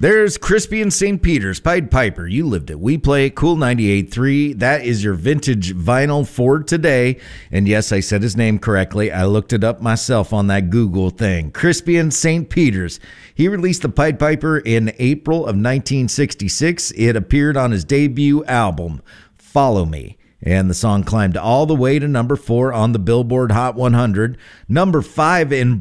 There's Crispy in St. Peter's, Pied Piper. You lived it. We play Cool 98.3. That is your vintage vinyl for today. And yes, I said his name correctly. I looked it up myself on that Google thing. Crispy in St. Peter's. He released the Pied Piper in April of 1966. It appeared on his debut album, Follow Me. And the song climbed all the way to number 4 on the Billboard Hot 100, number 5 in